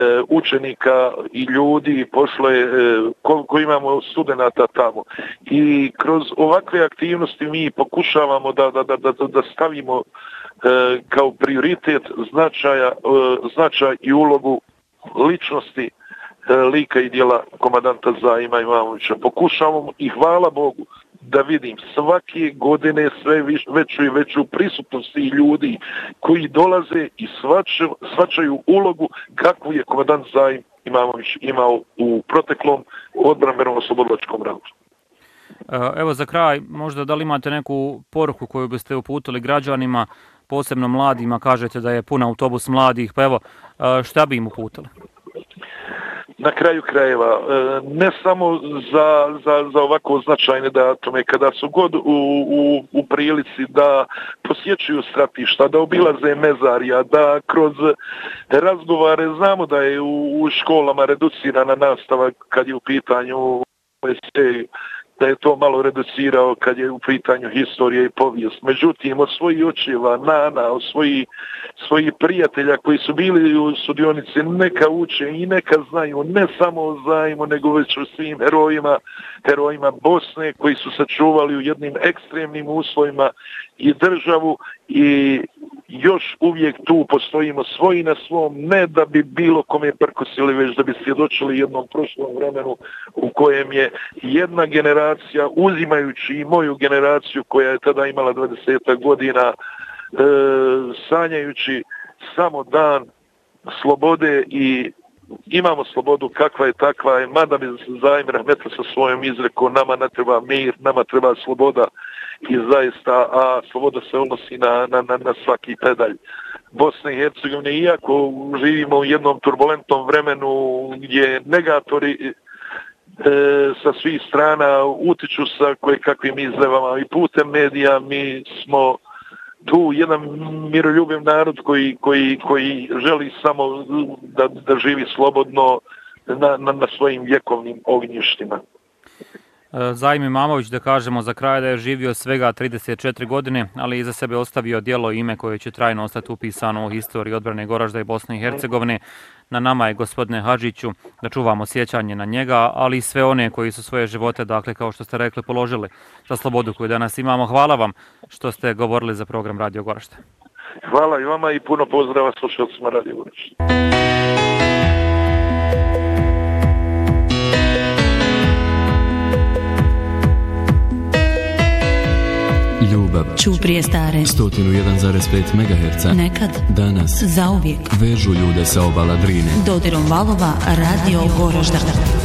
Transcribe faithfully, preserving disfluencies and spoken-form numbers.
učenika i ljudi, pošlo je koliko imamo studenata tamo. I kroz ovakve aktivnosti mi pokušavamo da, da, da, da, da stavimo kao prioritet značaja, značaj i ulogu ličnosti lika i djela komandanta Zaima Imamovića. Pokušavamo i hvala Bogu da vidim svake godine sve veću i veću prisutnost i ljudi koji dolaze i svačaju, svačaju ulogu kakvu je komandant Zaim Imamović imao u proteklom odbrambenom oslobodilačkom ratu. Evo za kraj, možda da li imate neku poruku koju biste uputili građanima, posebno mladima, kažete da je pun autobus mladih, pa evo šta bi im uputili? Na kraju krajeva, ne samo za, za, za ovako značajne datume, kada su god u, u, u prilici da posjećuju stratišta, da obilaze mezarija, da kroz razgovare, znamo da je u, u školama reducirana nastava kad je u pitanju da je to malo reducirao kad je u pitanju historije i povijest. Međutim, od svojih očeva, nana, od svojih, svojih prijatelja koji su bili u sudionici, neka uče i neka znaju ne samo o Zajmu, nego već o svim herojima, herojima Bosne koji su sačuvali u jednim ekstremnim uslovima i državu i još uvijek tu postojimo svoji na svom, ne da bi bilo kome prkosili, već da bi svjedočili jednom prošlom vremenu u kojem je jedna generacija, uzimajući i moju generaciju koja je tada imala dvadeset godina, e, sanjajući samo dan slobode i imamo slobodu kakva je takva je, mada bi Zaim rahmetli sa svojom izrekom, nama ne treba mir, nama treba sloboda i zaista, a sloboda se odnosi na, na, na, na svaki pedalj. Bosne i Hercegovine, iako živimo u jednom turbulentnom vremenu gdje negatori e, sa svih strana utiču sa koje kakvim izlevama i putem medija, mi smo tu jedan miroljubiv narod koji, koji, koji želi samo da, da živi slobodno na, na, na svojim vjekovnim ognjištima. Zaim Imamović, da kažemo za kraj, da je živio svega trideset četiri godine, ali iza sebe ostavio djelo i ime koje će trajno ostati upisano u historiji odbrane Goražda i Bosne i Hercegovine. Na nama je, gospodine Hadžiću, da čuvamo sjećanje na njega, ali i sve one koji su svoje živote, dakle, kao što ste rekli, položili za slobodu koju danas imamo. Hvala vam što ste govorili za program Radio Goražde. Hvala i vama i puno pozdrava slušalcima Radio Goražde. Ljubav. Ćuprije stare. sto jedan zarez pet megaherca. Nekad. Danas. Zauvijek. Vežu ljude sa obala Drine. Dodirom valova Radio Goražda.